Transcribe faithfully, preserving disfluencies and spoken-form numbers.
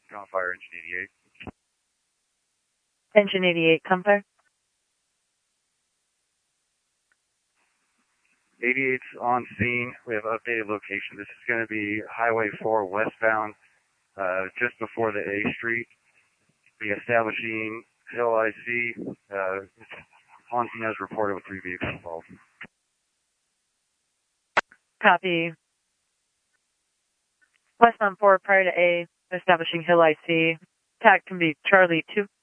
Gunfire, engine eighty-eight. Engine eighty-eight, Gunfire. eighty-eight's on scene. We have updated location. This is going to be Highway four westbound, uh, just before the A Street. Be establishing Hill I C. Uh, on scene as reported with three vehicles involved. Copy. Westbound four prior to A, establishing Hill I C. Tag can be Charlie two.